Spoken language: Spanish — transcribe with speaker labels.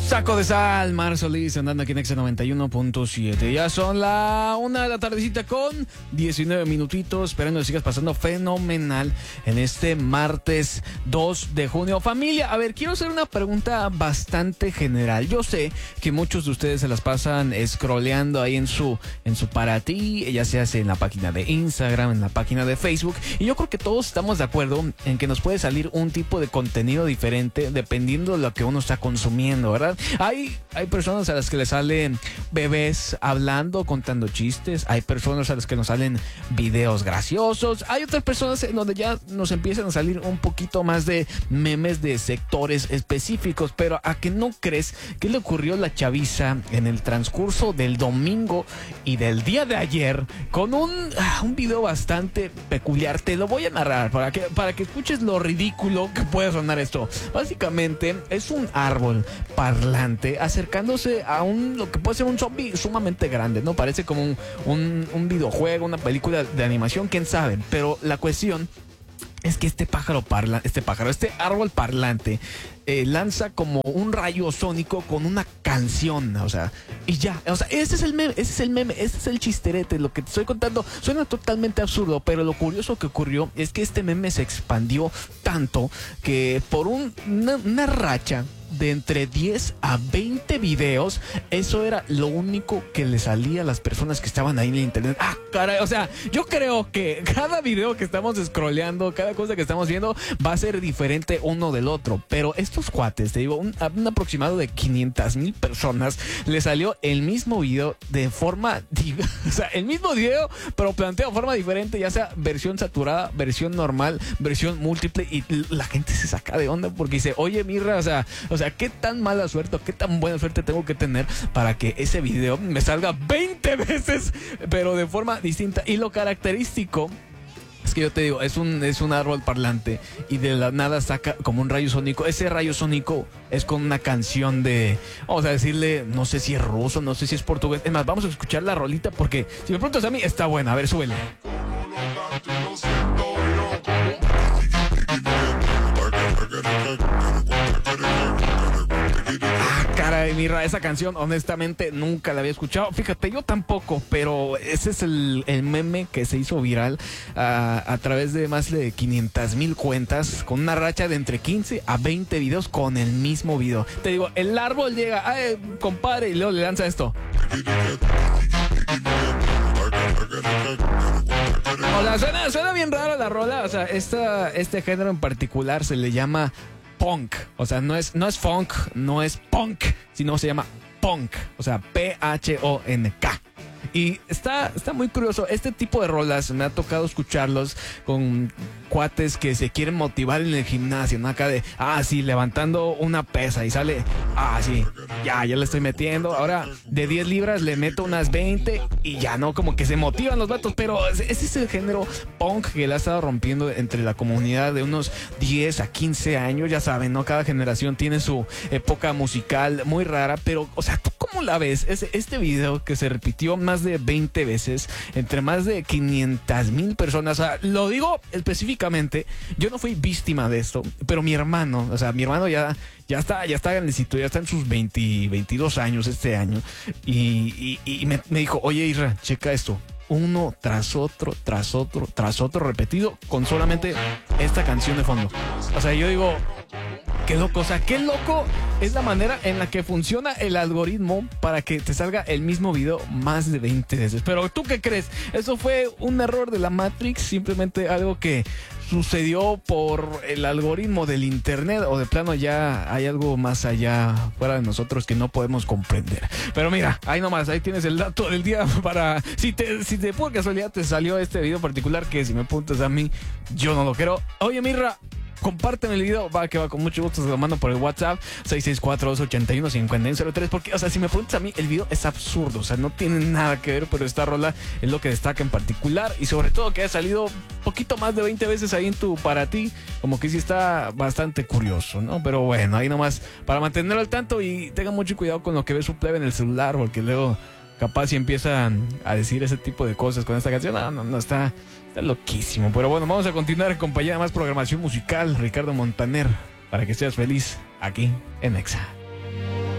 Speaker 1: Saco de sal, Mar Solís, andando aquí en Exa 91.7. Ya son la 1 de la tardecita con 19 minutitos. Esperando que sigas pasando fenomenal en este martes 2 de junio. Familia, a ver, quiero hacer una pregunta bastante general. Yo sé que muchos de ustedes se las pasan scrolleando ahí en su para ti, ya se hace en la página de Instagram, en la página de Facebook. Y yo creo que todos estamos de acuerdo en que nos puede salir un tipo de contenido diferente dependiendo de lo que uno está consumiendo, ¿verdad? Hay personas a las que les salen bebés hablando, contando chistes. Hay personas a las que nos salen videos graciosos. Hay otras personas en donde ya nos empiezan a salir un poquito más de memes de sectores específicos. Pero ¿a que no crees que le ocurrió a la chaviza en el transcurso del domingo y del día de ayer con un video bastante peculiar? Te lo voy a narrar para que escuches lo ridículo que puede sonar esto. Básicamente es un árbol parlante acercándose a lo que puede ser un zombie sumamente grande, ¿no? Parece como un videojuego, una película de animación, quién sabe. Pero la cuestión es que este árbol parlante lanza como un rayo sónico con una canción, o sea, y ya, o sea, ese es el meme, ese es el chisterete. Lo que te estoy contando suena totalmente absurdo, pero lo curioso que ocurrió es que este meme se expandió tanto que por una racha de entre 10 a 20 videos, eso era lo único que le salía a las personas que estaban ahí en el internet. Caray, o sea, yo creo que cada video que estamos scrolleando, cada cosa que estamos viendo va a ser diferente uno del otro, pero estos cuates, te digo, un aproximado de 500,000 personas le salió el mismo video de forma, o sea, el mismo video, pero planteado de forma diferente, ya sea versión saturada, versión normal, versión múltiple, y la gente se saca de onda porque dice, oye, Mirra, o sea, qué tan mala suerte o qué tan buena suerte tengo que tener para que ese video me salga 20 veces, pero de forma distinta. Y lo característico es que yo te digo, es un árbol parlante y de la nada saca como un rayo sónico. Ese rayo sónico es con una canción de, vamos a decirle, no sé si es ruso, no sé si es portugués. Es más, vamos a escuchar la rolita porque si me preguntas a mí, está buena. A ver, súbele. Caray, Mirra, esa canción honestamente nunca la había escuchado. Fíjate, yo tampoco, pero ese es el meme que se hizo viral a través de más de 500,000 cuentas, con una racha de entre 15 a 20 videos con el mismo video. Te digo, el árbol llega, compadre, y luego le lanza esto. O sea, suena bien raro la rola. O sea, este género en particular se le llama punk. O sea, no es funk, no es punk, sino se llama punk. O sea, P-H-O-N-K. Y está muy curioso. Este tipo de rolas me ha tocado escucharlos con cuates que se quieren motivar en el gimnasio, ¿no? Acá de, sí, levantando una pesa y sale, sí, ya le estoy metiendo. Ahora de 10 libras le meto unas 20 y ya, ¿no? Como que se motivan los vatos. Pero ese es el género punk que la ha estado rompiendo entre la comunidad de unos 10 a 15 años. Ya saben, ¿no? Cada generación tiene su época musical muy rara. Pero, o sea, ¿tú cómo la ves? Este video que se repitió más de 20 veces entre más de 500,000 personas. O sea, lo digo específicamente, yo no fui víctima de esto, pero mi hermano ya está grandecito, ya está en sus 22 años este año, y me dijo, oye, Isra, checa esto. Uno tras otro repetido con solamente esta canción de fondo. O sea, yo digo, qué loco, qué loco es la manera en la que funciona el algoritmo para que te salga el mismo video más de 20 veces. Pero ¿tú qué crees? ¿Eso fue un error de la Matrix? ¿Simplemente algo que sucedió por el algoritmo del internet? ¿O de plano ya hay algo más allá fuera de nosotros que no podemos comprender? Pero mira, ahí nomás, ahí tienes el dato del día para... Si de por casualidad te salió este video particular, que si me apuntas a mí, yo no lo quiero. Oye, Mirra, compárteme el video, va con mucho gusto, se lo mando por el WhatsApp 664-281-5103, porque, o sea, si me preguntas a mí, el video es absurdo, o sea, no tiene nada que ver, pero esta rola es lo que destaca en particular, y sobre todo que ha salido poquito más de 20 veces ahí en tu para ti, como que sí está bastante curioso, ¿no? Pero bueno, ahí nomás, para mantenerlo al tanto, y tengan mucho cuidado con lo que ve su plebe en el celular, porque luego capaz si empiezan a decir ese tipo de cosas con esta canción. No, está loquísimo. Pero bueno, vamos a continuar en compañía de más programación musical. Ricardo Montaner, para que seas feliz aquí en Exa.